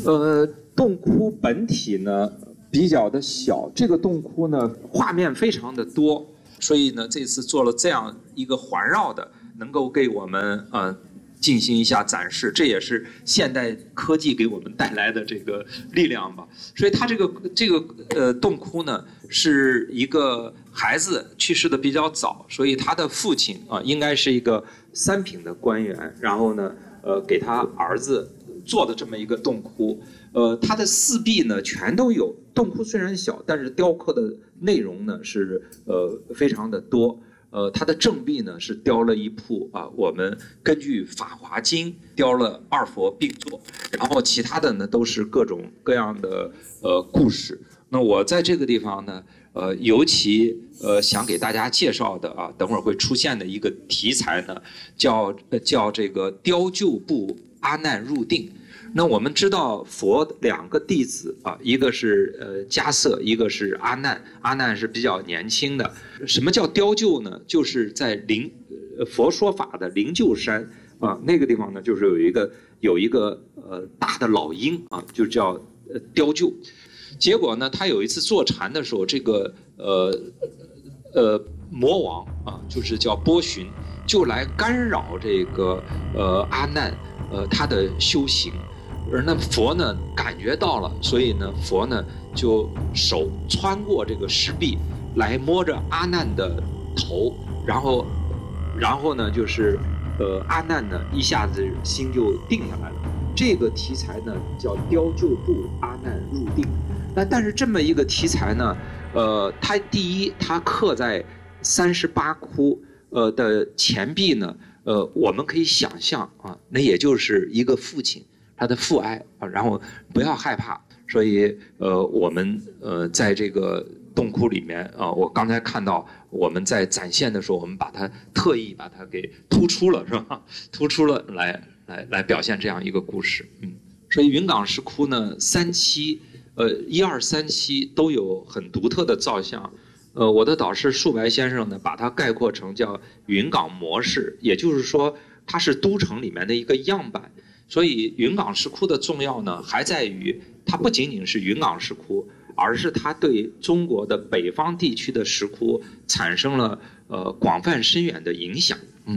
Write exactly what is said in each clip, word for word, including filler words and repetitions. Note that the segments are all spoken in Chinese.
呃，洞窟本体呢比较的小，这个洞窟呢画面非常的多，所以呢这次做了这样一个环绕的，能够给我们呃进行一下展示，这也是现代科技给我们带来的这个力量吧。所以它这个这个呃洞窟呢是一个孩子去世的比较早，所以他的父亲啊、呃、应该是一个三品的官员，然后呢呃给他儿子做的这么一个洞窟。呃，它的四壁呢全都有，洞窟虽然小，但是雕刻的内容呢是呃非常的多。呃，它的正壁呢是雕了一幅啊，我们根据《法华经》雕了二佛并坐，然后其他的呢都是各种各样的呃故事。那我在这个地方呢，呃，尤其呃想给大家介绍的啊，等会儿会出现的一个题材呢，叫叫这个雕鹫部阿难入定。那我们知道佛两个弟子啊，一个是呃迦叶，一个是阿难。阿难是比较年轻的。什么叫雕鹫呢？就是在灵呃佛说法的灵鹫山啊，那个地方呢，就是有一个有一个呃大的老鹰啊，就叫呃雕鹫。结果呢，他有一次坐禅的时候，这个呃呃魔王啊，就是叫波旬，就来干扰这个呃阿难呃他的修行。而那佛呢感觉到了，所以呢佛呢就手穿过这个石壁来摸着阿难的头，然后然后呢就是呃阿难呢一下子心就定下来了。这个题材呢叫雕鹫部阿难入定。那但是这么一个题材呢，呃它第一它刻在三十八窟呃的前壁呢，呃我们可以想象啊，那也就是一个父亲他的父爱啊，然后不要害怕。所以呃，我们呃在这个洞窟里面啊，我刚才看到我们在展现的时候，我们把它特意把它给突出了，是吧？突出了来来来表现这样一个故事。嗯，所以云冈石窟呢，三期呃一二三期都有很独特的造像。呃，我的导师树白先生呢，把它概括成叫云冈模式，也就是说，它是都城里面的一个样板。所以云冈石窟的重要呢，还在于它不仅仅是云冈石窟，而是它对中国的北方地区的石窟产生了呃广泛深远的影响。嗯。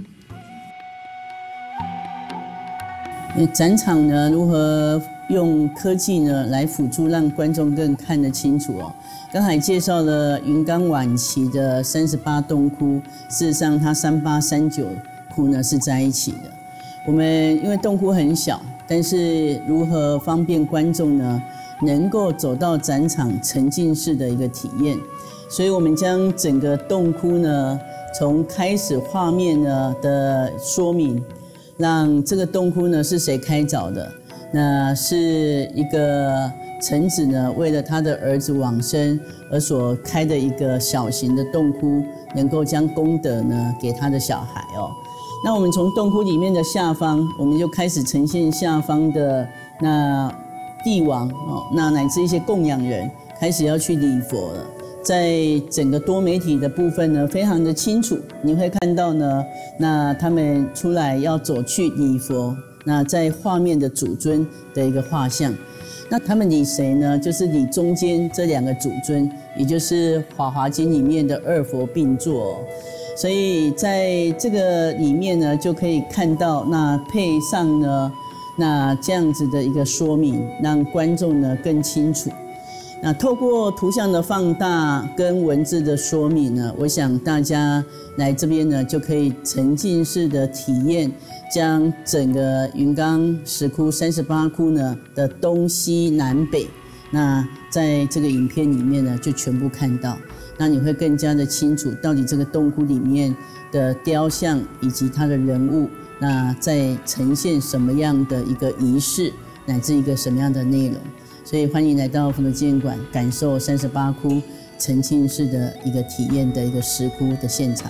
展场呢，如何用科技呢来辅助，让观众更看得清楚哦？刚才介绍了云冈晚期的三十八洞窟，事实上它三八三九窟呢是在一起的。我们因为洞窟很小，但是如何方便观众呢能够走到展场沉浸式的一个体验，所以我们将整个洞窟呢从开始画面呢的说明，让这个洞窟呢是谁开凿的，那是一个臣子呢为了他的儿子往生而所开的一个小型的洞窟，能够将功德呢给他的小孩哦。那我们从洞窟里面的下方，我们就开始呈现下方的那帝王哦，那乃至一些供养人开始要去礼佛了。在整个多媒体的部分呢，非常的清楚，你会看到呢，那他们出来要走去礼佛，那在画面的主尊的一个画像。那他们礼谁呢？就是礼中间这两个主尊，也就是《法华经》里面的二佛并坐哦。所以在这个里面呢，就可以看到那配上呢，那这样子的一个说明，让观众呢更清楚。那透过图像的放大跟文字的说明呢，我想大家来这边呢，就可以沉浸式的体验，将整个云冈石窟三十八窟呢的东西南北，那在这个影片里面呢，就全部看到。那你会更加的清楚，到底这个洞窟里面的雕像以及它的人物，那在呈现什么样的一个仪式，乃至一个什么样的内容。所以欢迎来到佛陀纪念馆，感受三十八窟沉浸式的一个体验的一个石窟的现场。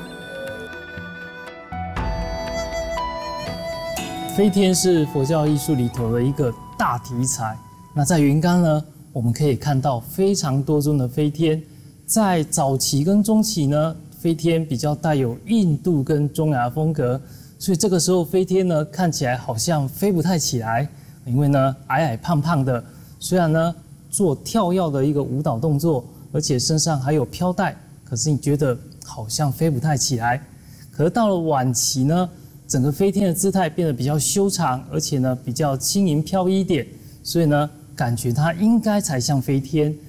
飞天是佛教艺术里头的一个大题材。那在云冈呢，我们可以看到非常多尊的飞天。在早期跟中期呢，飞天比较带有印度跟中亚风格，所以这个时候飞天呢看起来好像飞不太起来， 因为呢矮矮胖胖的，虽然呢做跳跃的一个舞蹈动作，而且身上还有飘带，可是你觉得好像飞不太起来。可是到了晚期呢，整个飞天的姿态变得比较修长，而且呢比较轻盈飘逸一点，所以呢感觉它应该才像飞天。